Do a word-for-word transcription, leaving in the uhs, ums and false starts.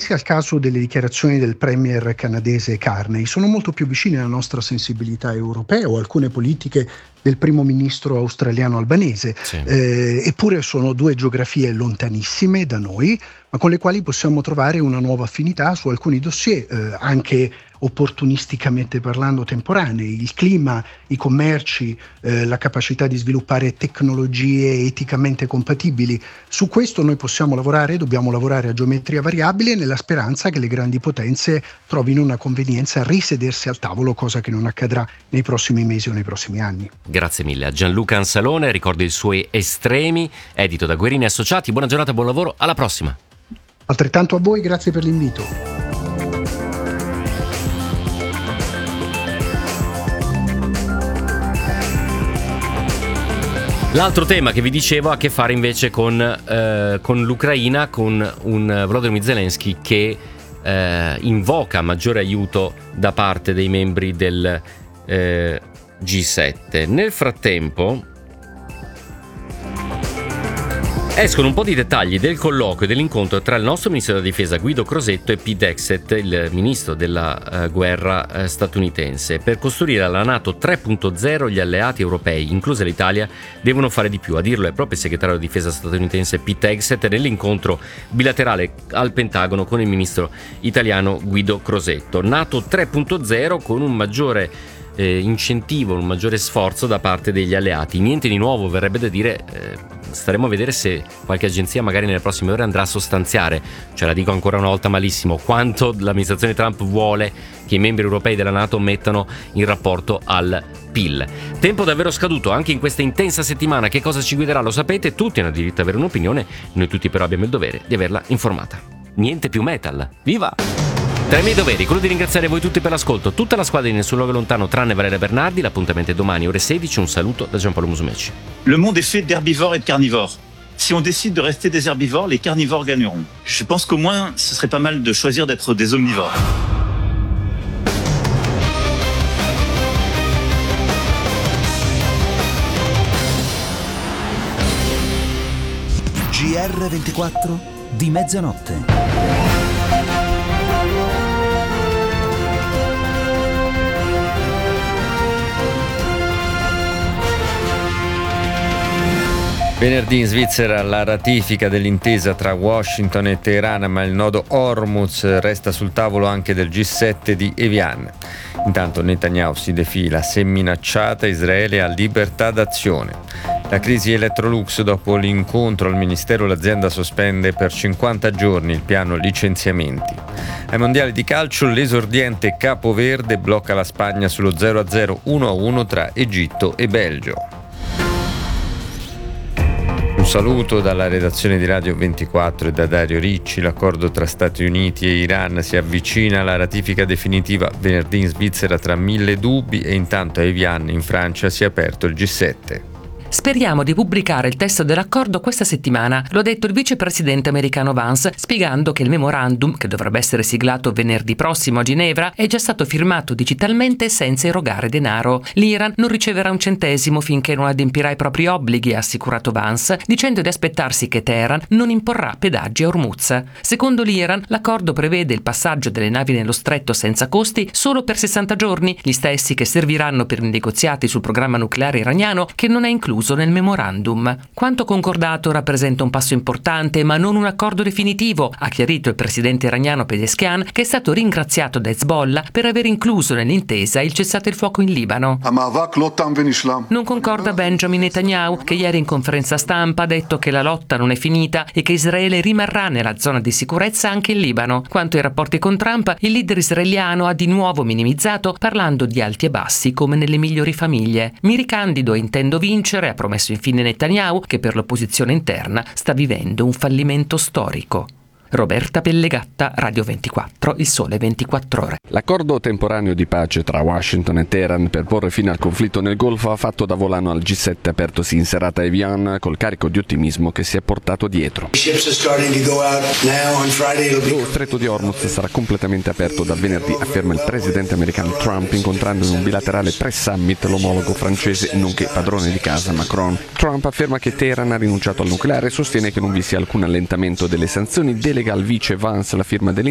pensi al caso delle dichiarazioni del premier canadese Carney, sono molto più vicine alla nostra sensibilità europea o alcune politiche del primo ministro australiano Albanese, Sì. eh, eppure sono due geografie lontanissime da noi, ma con le quali possiamo trovare una nuova affinità su alcuni dossier, eh, anche opportunisticamente parlando temporanei, il clima, i commerci, eh, la capacità di sviluppare tecnologie eticamente compatibili. Su questo noi possiamo lavorare, dobbiamo lavorare a geometria variabile nella speranza che le grandi potenze trovino una convenienza a risedersi al tavolo, cosa che non accadrà nei prossimi mesi o nei prossimi anni. Grazie mille a Gianluca Ansalone, ricordo i suoi estremi, edito da Guerini Associati. Buona giornata, buon lavoro, alla prossima. Altrettanto a voi, grazie per l'invito. L'altro tema che vi dicevo ha a che fare invece con, eh, con l'Ucraina, con un Volodymyr Zelensky che eh, invoca maggiore aiuto da parte dei membri del eh, G sette. Nel frattempo escono un po' di dettagli del colloquio e dell'incontro tra il nostro ministro della difesa Guido Crosetto e Pete Hegseth, il ministro della uh, guerra uh, statunitense. Per costruire la NATO tre punto zero gli alleati europei, inclusa l'Italia, devono fare di più. A dirlo è proprio il segretario di difesa statunitense Pete Hegseth nell'incontro bilaterale al Pentagono con il ministro italiano Guido Crosetto. NATO tre punto zero con un maggiore eh, incentivo, un maggiore sforzo da parte degli alleati. Niente di nuovo, verrebbe da dire. Eh, staremo a vedere se qualche agenzia magari nelle prossime ore andrà a sostanziare, cioè la dico ancora una volta malissimo, quanto l'amministrazione Trump vuole che i membri europei della NATO mettano in rapporto al P I L. Tempo davvero scaduto anche in questa intensa settimana. Che cosa ci guiderà lo sapete, tutti hanno diritto ad avere un'opinione, noi tutti però abbiamo il dovere di averla informata. Niente più metal, viva! Tra i miei doveri, quello di ringraziare voi tutti per l'ascolto, tutta la squadra di Nessun Luogo Lontano tranne Valeria Bernardi. L'appuntamento è domani ore sedici, un saluto da Giampaolo Musumeci. Le monde est fait d'herbivores et de carnivores. Si on décide de rester des herbivores, les carnivores gagneront. Je pense qu'au moins, ce serait pas mal de choisir d'être des omnivores. G R ventiquattro di mezzanotte. Venerdì in Svizzera la ratifica dell'intesa tra Washington e Teheran, ma il nodo Hormuz resta sul tavolo anche del G sette di Evian. Intanto Netanyahu si defila, se minacciata Israele ha libertà d'azione. La crisi Electrolux, dopo l'incontro al Ministero l'azienda sospende per cinquanta giorni il piano licenziamenti. Ai mondiali di calcio l'esordiente Capoverde blocca la Spagna sullo zero a zero uno a uno tra Egitto e Belgio. Un saluto dalla redazione di Radio ventiquattro e da Dario Ricci. L'accordo tra Stati Uniti e Iran si avvicina alla ratifica definitiva venerdì in Svizzera tra mille dubbi e intanto a Evian in Francia si è aperto il G sette. Speriamo di pubblicare il testo dell'accordo questa settimana, lo ha detto il vicepresidente americano Vance, spiegando che il memorandum, che dovrebbe essere siglato venerdì prossimo a Ginevra, è già stato firmato digitalmente senza erogare denaro. L'Iran non riceverà un centesimo finché non adempirà i propri obblighi, ha assicurato Vance, dicendo di aspettarsi che Teheran non imporrà pedaggi a Hormuz. Secondo l'Iran, l'accordo prevede il passaggio delle navi nello stretto senza costi solo per sessanta giorni, gli stessi che serviranno per i negoziati sul programma nucleare iraniano, che non è incluso nel memorandum. Quanto concordato rappresenta un passo importante ma non un accordo definitivo, ha chiarito il presidente iraniano Pezeshkian, che è stato ringraziato da Hezbollah per aver incluso nell'intesa il cessate il fuoco in Libano. Non concorda Benjamin Netanyahu, che ieri in conferenza stampa ha detto che la lotta non è finita e che Israele rimarrà nella zona di sicurezza anche in Libano. Quanto ai rapporti con Trump, il leader israeliano ha di nuovo minimizzato, parlando di alti e bassi come nelle migliori famiglie. Mi ricandido e intendo vincere, ha promesso infine Netanyahu, che per l'opposizione interna sta vivendo un fallimento storico. Roberta Pellegatta, Radio ventiquattro, Il Sole ventiquattro Ore. L'accordo temporaneo di pace tra Washington e Teheran per porre fine al conflitto nel Golfo ha fatto da volano al G sette apertosi in serata a Evian, col carico di ottimismo che si è portato dietro. Lo stretto di Hormuz sarà completamente aperto da venerdì, afferma il presidente americano Trump, incontrando in un bilaterale pre-summit l'omologo francese nonché padrone di casa Macron. Trump afferma che Teheran ha rinunciato al nucleare e sostiene che non vi sia alcun allentamento delle sanzioni, delega al vice Vance la firma dell'intesa